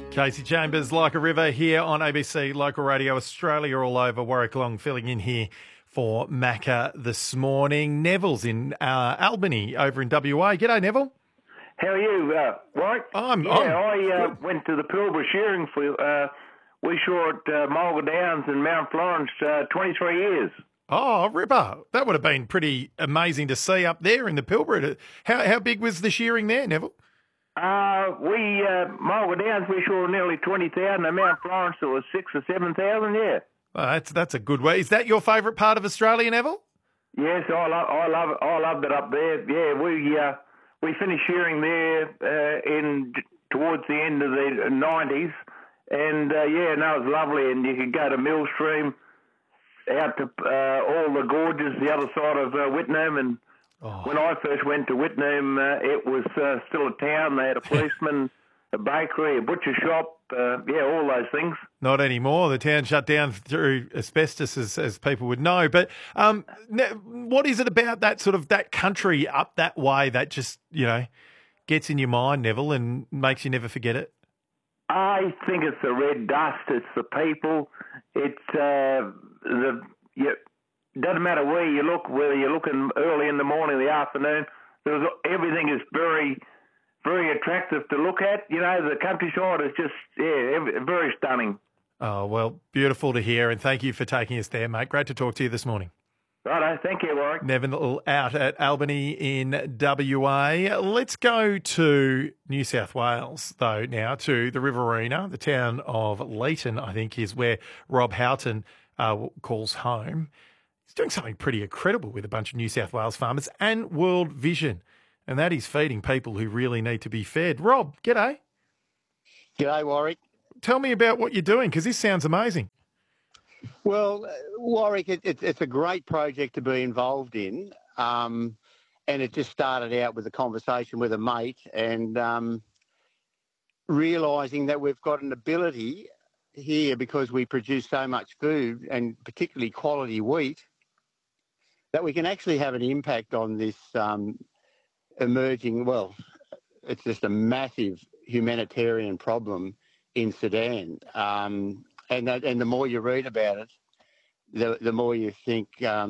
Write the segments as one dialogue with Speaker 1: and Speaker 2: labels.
Speaker 1: Casey Chambers, Like a River, here on ABC Local Radio Australia, all over. Warwick Long filling in here for Macca this morning. Neville's in Albany over in WA. G'day, Neville.
Speaker 2: How are you, Warwick?
Speaker 1: I
Speaker 2: went to the Pilbara shearing for we saw at Mulga Downs in Mount Florence 23 years.
Speaker 1: Oh, Ripper. That would have been pretty amazing to see up there in the Pilbara. How big was the shearing there, Neville?
Speaker 2: Mulga Downs, we saw nearly 20,000. At Mount Florence, it was 6,000 or 7,000, yeah.
Speaker 1: Oh, that's a good way. Is that your favourite part of Australia, Neville?
Speaker 2: Yes, I loved it up there. Yeah, we finished shearing there towards the end of the 90s, and it was lovely. And you could go to Millstream, out to all the gorges, the other side of Whitnam. And when I first went to Whitnam, it was still a town. They had a policeman, a bakery, a butcher shop, all those things.
Speaker 1: Not anymore. The town shut down through asbestos, as people would know. But what is it about that country up that way that just, gets in your mind, Neville, and makes you never forget it?
Speaker 2: I think it's the red dust. It's the people. It's doesn't matter where you look, whether you're looking early in the morning, the afternoon. Everything is very, very attractive to look at. The countryside is just, very stunning.
Speaker 1: Oh, well, beautiful to hear, and thank you for taking us there, mate. Great to talk to you this morning.
Speaker 2: Righto, thank you, Warwick.
Speaker 1: Neville out at Albany in WA. Let's go to New South Wales, though, now, to the Riverina, the town of Leeton, I think, is where Rob Houghton calls home. He's doing something pretty incredible with a bunch of New South Wales farmers and World Vision, and that is feeding people who really need to be fed. Rob, g'day.
Speaker 3: G'day, Warwick.
Speaker 1: Tell me about what you're doing, because this sounds amazing.
Speaker 3: Well, Warwick, it's a great project to be involved in, and it just started out with a conversation with a mate and realising that we've got an ability here, because we produce so much food and particularly quality wheat, that we can actually have an impact on this emerging, it's just a massive humanitarian problem in Sudan. And the more you read about it, the more you think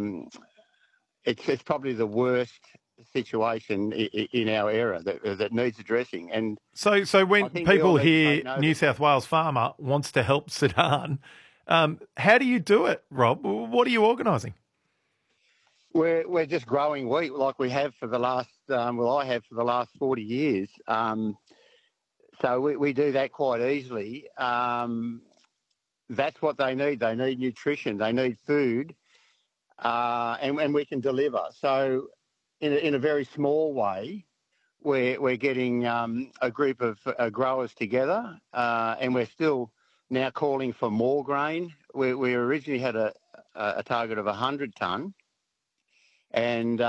Speaker 3: it's probably the worst situation in our era that needs addressing. And
Speaker 1: so when people hear New South Wales farmer wants to help Sudan, how do you do it, Rob? What are you organising?
Speaker 3: We're just growing wheat like we have for the last I have for the last 40 years. So we do that quite easily. That's what they need. They need nutrition. They need food, and we can deliver. So, in a very small way, we're getting a group of growers together, and we're still now calling for more grain. We originally had a target of 100 tonne, and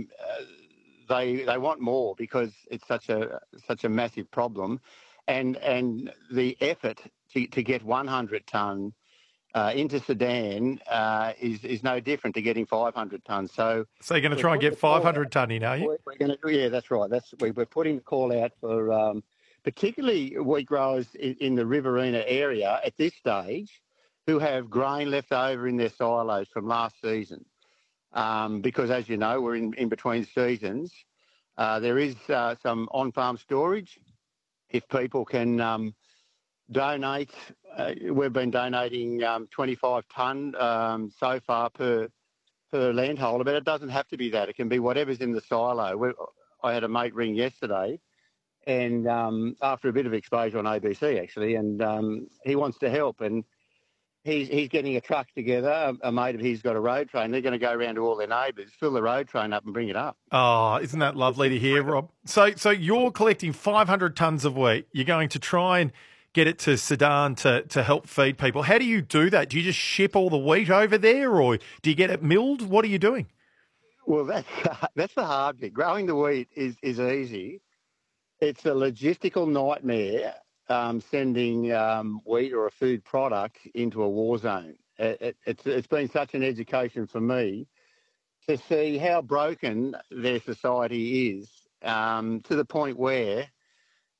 Speaker 3: they want more because it's such a massive problem, and the effort to get 100 tonne into Sudan is no different to getting 500 tonnes. So
Speaker 1: you're going to try and get 500 tonne in, are you?
Speaker 3: We're going to, yeah, that's right. We're putting the call out for particularly wheat growers in the Riverina area at this stage who have grain left over in their silos from last season. Because, as you know, we're in between seasons. There is some on-farm storage. If people can donate, we've been donating 25 tonne so far per landholder, but it doesn't have to be that. It can be whatever's in the silo. I had a mate ring yesterday, and after a bit of exposure on ABC actually, and he wants to help, and he's getting a truck together. A mate of his got a road train. They're going to go around to all their neighbours, fill the road train up and bring it up.
Speaker 1: Oh, isn't that lovely to hear, Rob? So you're collecting 500 tonnes of wheat. You're going to try and get it to Sudan to help feed people. How do you do that? Do you just ship all the wheat over there, or do you get it milled? What are you doing?
Speaker 3: Well, that's the hard bit. Growing the wheat is easy. It's a logistical nightmare sending wheat or a food product into a war zone. It's been such an education for me to see how broken their society is, to the point where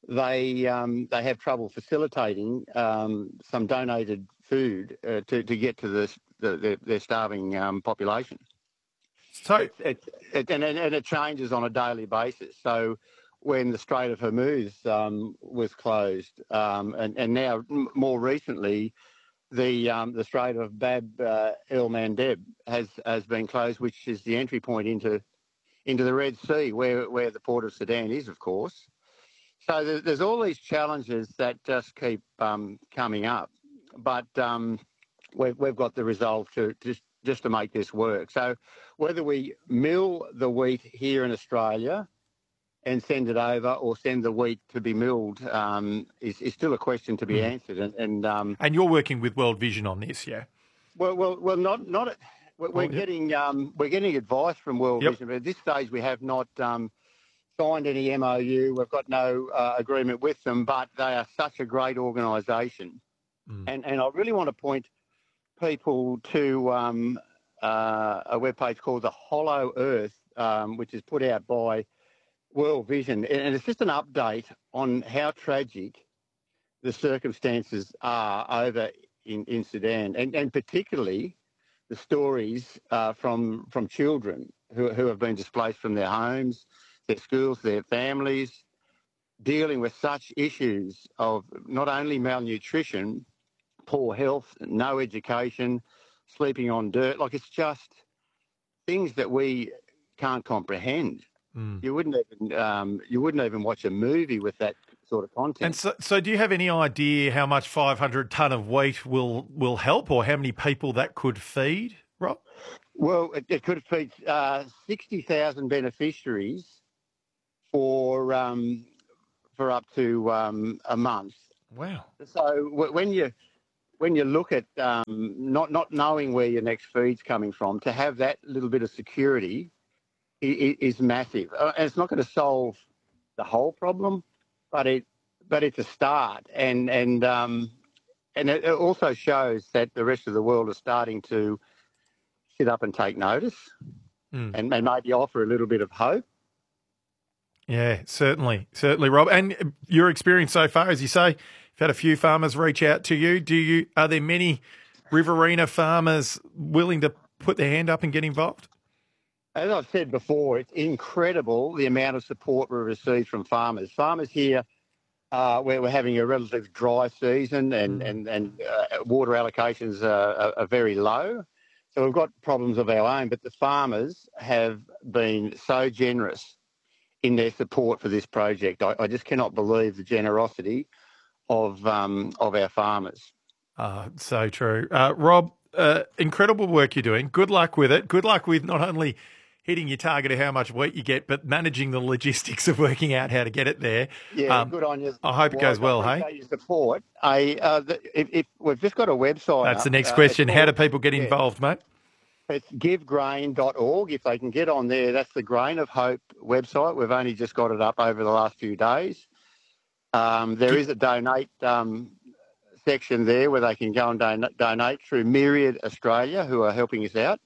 Speaker 3: they have trouble facilitating some donated food to get to their starving population.
Speaker 1: So,
Speaker 3: And it changes on a daily basis. So when the Strait of Hormuz was closed, and now more recently, the Strait of Bab el Mandeb has been closed, which is the entry point into the Red Sea, where the port of Sudan is, of course. So there's all these challenges that just keep coming up, but we've got the resolve to just to make this work. So whether we mill the wheat here in Australia and send it over, or send the wheat to be milled, is still a question to be answered.
Speaker 1: And you're working with World Vision on this, yeah?
Speaker 3: Well, not. We're getting advice from World Vision, but at this stage we have not signed any MOU. We've got no agreement with them, but they are such a great organisation, and I really want to point people to a webpage called the Hollow Earth, which is put out by World Vision, and it's just an update on how tragic the circumstances are over in Sudan, and particularly the stories from children who have been displaced from their homes, their schools, their families, dealing with such issues of not only malnutrition, poor health, no education, sleeping on dirt. Like, it's just things that we can't comprehend. You wouldn't even watch a movie with that sort of content.
Speaker 1: And so do you have any idea how much 500 tonne of wheat will help, or how many people that could feed, Rob?
Speaker 3: Well, it could feed 60,000 beneficiaries for up to a month.
Speaker 1: Wow!
Speaker 3: So when you look at not knowing where your next feed's coming from, to have that little bit of security is massive. And it's not going to solve the whole problem, but it's a start. And it also shows that the rest of the world is starting to sit up and take notice, and maybe offer a little bit of hope.
Speaker 1: Yeah, certainly, Rob. And your experience so far, as you say, you've had a few farmers reach out to you. Are there many Riverina farmers willing to put their hand up and get involved?
Speaker 3: As I've said before, it's incredible the amount of support we've received from farmers. Farmers here, where we're having a relatively dry season and water allocations are very low. So we've got problems of our own, but the farmers have been so generous in their support for this project. I just cannot believe the generosity of our farmers.
Speaker 1: So true. Rob, incredible work you're doing. Good luck with it. Good luck with not only hitting your target of how much wheat you get, but managing the logistics of working out how to get it there.
Speaker 3: Yeah, good on you.
Speaker 1: I hope it goes well, hey?
Speaker 3: Your support. If we've just got a website.
Speaker 1: That's the next question. How do people get involved, mate?
Speaker 3: It's givegrain.org. If they can get on there, that's the Grain of Hope website. We've only just got it up over the last few days. There is a donate section there where they can go and donate through Myriad Australia, who are helping us out.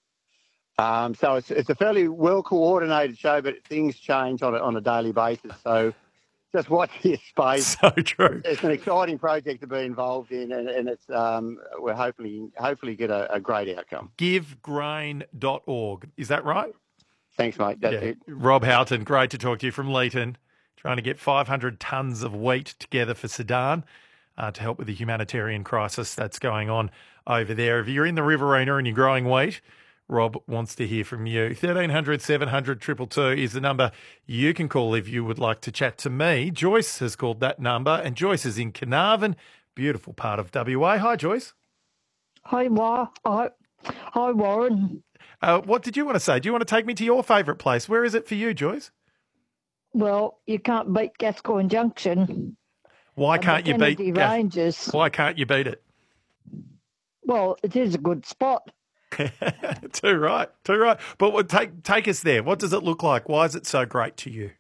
Speaker 3: So it's a fairly well-coordinated show, but things change on a daily basis. So just watch this space.
Speaker 1: So true.
Speaker 3: It's an exciting project to be involved in, and it's we're hopefully get a great outcome.
Speaker 1: Givegrain.org. Is that right?
Speaker 3: Thanks, mate. That's it.
Speaker 1: Rob Houghton, great to talk to you from Leeton, trying to get 500 tonnes of wheat together for Sudan to help with the humanitarian crisis that's going on over there. If you're in the Riverina and you're growing wheat, Rob wants to hear from you. 1300 700 222 is the number you can call if you would like to chat to me. Joyce has called that number, and Joyce is in Carnarvon, beautiful part of WA. Hi, Joyce.
Speaker 4: Hi, Warren.
Speaker 1: What did you want to say? Do you want to take me to your favourite place? Where is it for you, Joyce?
Speaker 4: Well, you can't beat Gascoyne Junction.
Speaker 1: Why can't you beat
Speaker 4: Ranges?
Speaker 1: Why can't you beat it?
Speaker 4: Well, it is a good spot.
Speaker 1: Too right. But take us there. What does it look like? Why is it so great to you?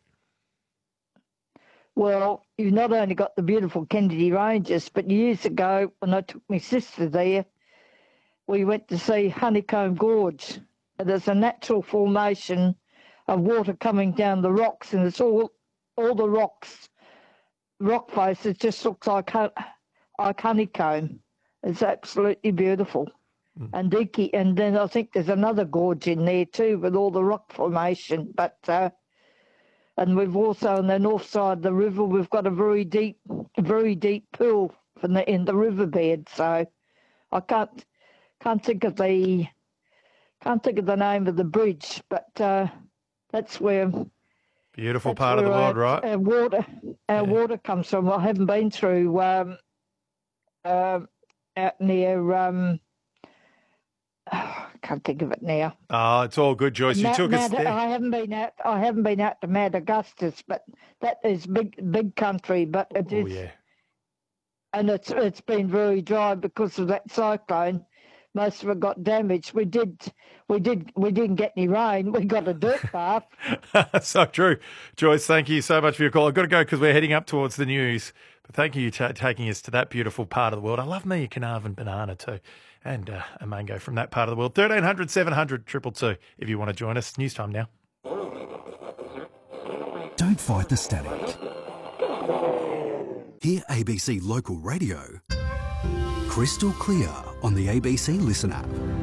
Speaker 4: Well, you've not only got the beautiful Kennedy Ranges, but years ago when I took my sister there, we went to see Honeycomb Gorge. There's a natural formation of water coming down the rocks, and it's all the rocks rock face, it just looks like honeycomb. It's absolutely beautiful. And Dicky, and then I think there's another gorge in there too with all the rock formation. But and we've also on the north side of the river, we've got a very deep pool in the riverbed. So I can't think of the name of the bridge, but that's where.
Speaker 1: Beautiful part of the world, right?
Speaker 4: Our water comes from. I haven't been through out near. I can't think of it now.
Speaker 1: Oh, it's all good, Joyce. You took us there.
Speaker 4: I haven't been out to Mount Augustus, but that is big country. But it is,
Speaker 1: yeah.
Speaker 4: And it's been very dry because of that cyclone. Most of it got damaged. We didn't get any rain. We got a dirt bath.
Speaker 1: So true, Joyce. Thank you so much for your call. I've got to go because we're heading up towards the news. But thank you for taking us to that beautiful part of the world. I love me a Carnarvon banana too. And a mango from that part of the world. 1300 700 222 if you want to join us. News time now.
Speaker 5: Don't fight the static. Hear ABC Local Radio crystal clear on the ABC Listen app.